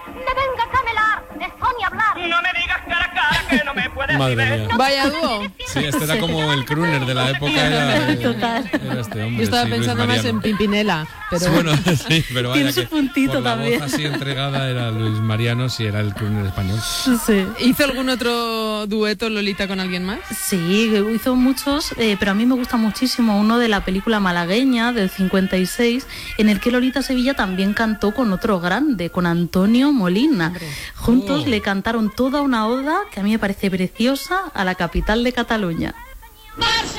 venga Camelar, de Sonia Blas. No me digas cara a cara que no me puedes Madre ver. mía. Vaya dúo. Sí, este era como el crooner de la época. Total. Era este hombre. Yo estaba sí, Luis pensando más Mariano. en Pimpinela, pero Sí, bueno, sí, pero vaya Tiene su que puntito por la también. voz así entregada era Luis Mariano, si era el crooner español. Sí. ¿hizo algún otro dueto Lolita con alguien más? Sí, hizo muchos, pero a mí me gusta muchísimo uno de la película malagueña del 56, en el que Lolita Sevilla también cantó con otro grande, con Antonio Molina. Juntos le cantaron toda una oda que a mí me parece preciosa a la capital de Cataluña. Barça,